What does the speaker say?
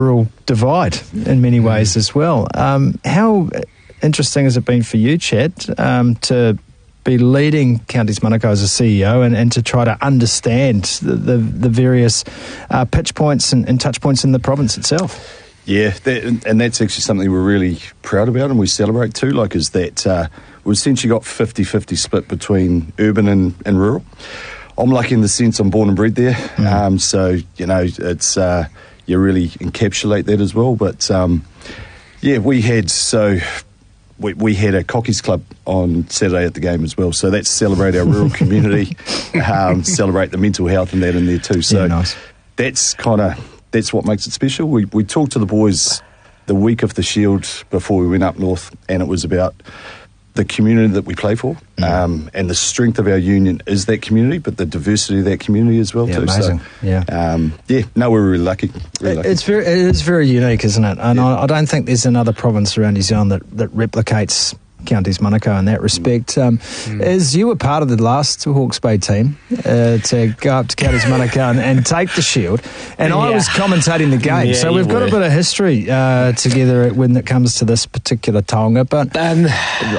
rural divide in many ways as well. How interesting has it been for you, Chad, to be leading Counties Manukau as a CEO and to try to understand the various pitch points and touch points in the province itself? Yeah, and that's actually something we're really proud about and we celebrate too, is that we've essentially got 50-50 split between urban and rural. I'm lucky in the sense I'm born and bred there, so, it's you really encapsulate that as well. But, we had a Cockies Club on Saturday at the game as well, so that's celebrate our rural community, celebrate the mental health and that in there too. So nice. That's what makes it special. We talked to the boys the week of the Shield before we went up north, and it was about the community that we play for, and the strength of our union is that community, but the diversity of that community as well too. Amazing. So, we're really lucky. It is very unique, isn't it? And I don't think there's another province around New Zealand that replicates Counties Manukau in that respect. As you were part of the last Hawke's Bay team to go up to Counties Manukau and take the Shield, and I was commentating the game, so we've got a bit of history together when it comes to this particular taonga. But